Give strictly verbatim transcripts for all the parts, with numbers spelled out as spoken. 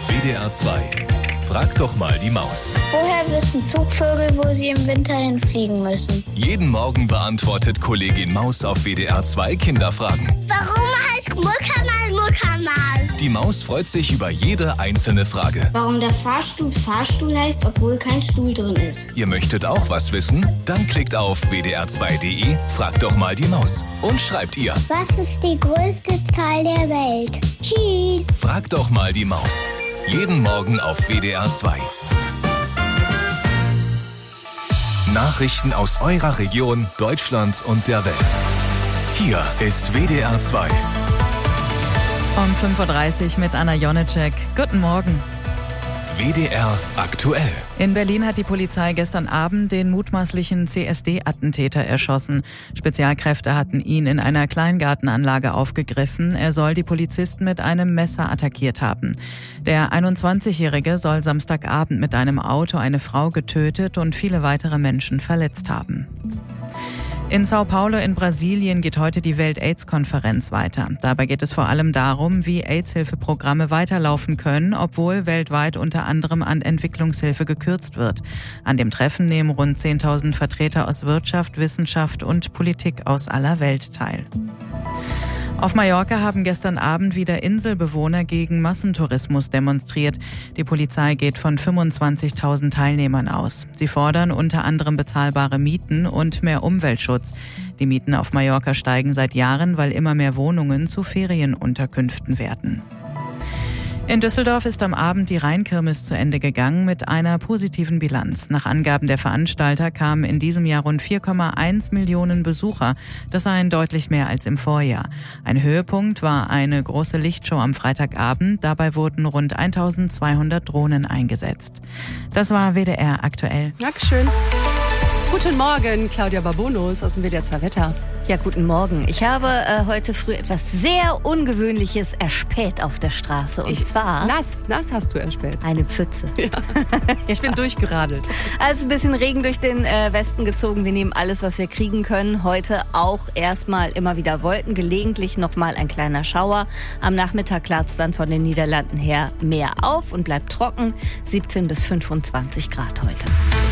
W D R zwei. Frag doch mal die Maus. Woher wissen Zugvögel, wo sie im Winter hinfliegen müssen? Jeden Morgen beantwortet Kollegin Maus auf W D R zwei Kinderfragen. Warum heißt Muckermal Muckermal? Die Maus freut sich über jede einzelne Frage. Warum der Fahrstuhl Fahrstuhl heißt, obwohl kein Stuhl drin ist. Ihr möchtet auch was wissen? Dann klickt auf w d r zwei punkt d e, fragt doch mal die Maus und schreibt ihr. Was ist die größte Zahl der Welt? Tschüss. Frag doch mal die Maus. Jeden Morgen auf W D R zwei. Nachrichten aus eurer Region, Deutschland und der Welt. Hier ist W D R zwei. Um fünf Uhr dreißig mit Anna Jonitschek. Guten Morgen. W D R aktuell. In Berlin hat die Polizei gestern Abend den mutmaßlichen C S D-Attentäter erschossen. Spezialkräfte hatten ihn in einer Kleingartenanlage aufgegriffen. Er soll die Polizisten mit einem Messer attackiert haben. Der einundzwanzigjährige soll Samstagabend mit einem Auto eine Frau getötet und viele weitere Menschen verletzt haben. In Sao Paulo in Brasilien geht heute die Welt-Aids-Konferenz weiter. Dabei geht es vor allem darum, wie AIDS-Hilfeprogramme weiterlaufen können, obwohl weltweit unter anderem an Entwicklungshilfe gekürzt wird. An dem Treffen nehmen rund zehntausend Vertreter aus Wirtschaft, Wissenschaft und Politik aus aller Welt teil. Auf Mallorca haben gestern Abend wieder Inselbewohner gegen Massentourismus demonstriert. Die Polizei geht von fünfundzwanzigtausend Teilnehmern aus. Sie fordern unter anderem bezahlbare Mieten und mehr Umweltschutz. Die Mieten auf Mallorca steigen seit Jahren, weil immer mehr Wohnungen zu Ferienunterkünften werden. In Düsseldorf ist am Abend die Rheinkirmes zu Ende gegangen mit einer positiven Bilanz. Nach Angaben der Veranstalter kamen in diesem Jahr rund vier Komma eins Millionen Besucher. Das seien deutlich mehr als im Vorjahr. Ein Höhepunkt war eine große Lichtshow am Freitagabend. Dabei wurden rund eintausendzweihundert Drohnen eingesetzt. Das war W D R aktuell. Dankeschön. Guten Morgen, Claudia Babonus aus dem W D R zwei Wetter. Ja, guten Morgen. Ich habe äh, heute früh etwas sehr Ungewöhnliches erspäht auf der Straße. Und ich, zwar... Nass, nass hast du erspäht. Eine Pfütze. Ja. Ich bin durchgeradelt. Also ein bisschen Regen durch den äh, Westen gezogen. Wir nehmen alles, was wir kriegen können. Heute auch erstmal immer wieder Wolken, gelegentlich nochmal ein kleiner Schauer. Am Nachmittag klart es dann von den Niederlanden her mehr auf und bleibt trocken. siebzehn bis fünfundzwanzig Grad heute.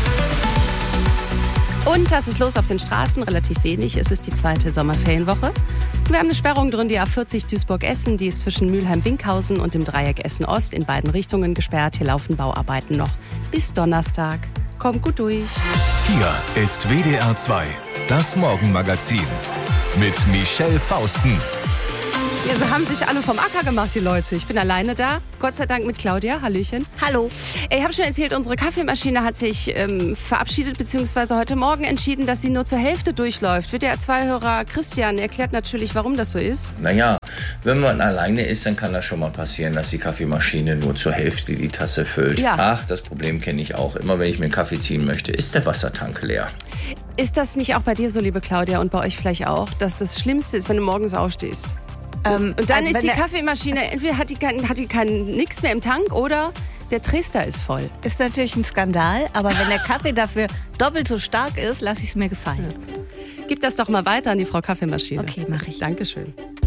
Und das ist los auf den Straßen, relativ wenig. Es ist die zweite Sommerferienwoche. Wir haben eine Sperrung drin, die A vierzig Duisburg-Essen. Die ist zwischen Mülheim-Winkhausen und dem Dreieck Essen-Ost in beiden Richtungen gesperrt. Hier laufen Bauarbeiten noch bis Donnerstag. Kommt gut durch. Hier ist W D R zwei, das Morgenmagazin mit Michelle Fausten. Ja, sie haben sich alle vom Acker gemacht, die Leute. Ich bin alleine da. Gott sei Dank mit Claudia. Hallöchen. Hallo. Ich habe schon erzählt, unsere Kaffeemaschine hat sich ähm, verabschiedet, beziehungsweise heute Morgen entschieden, dass sie nur zur Hälfte durchläuft. W D R zwei Hörer Christian erklärt natürlich, warum das so ist. Naja, wenn man alleine ist, dann kann das schon mal passieren, dass die Kaffeemaschine nur zur Hälfte die Tasse füllt. Ja. Ach, das Problem kenne ich auch. Immer wenn ich mir einen Kaffee ziehen möchte, ist der Wassertank leer. Ist das nicht auch bei dir so, liebe Claudia, und bei euch vielleicht auch, dass das Schlimmste ist, wenn du morgens aufstehst? Ähm, Und dann also ist die wenn der- Kaffeemaschine, entweder hat die kein, hat die kein nix mehr im Tank oder der Trister ist voll. Ist natürlich ein Skandal, aber wenn der Kaffee dafür doppelt so stark ist, lasse ich es mir gefallen. Gib das doch mal weiter an die Frau Kaffeemaschine. Okay, mach ich. Dankeschön.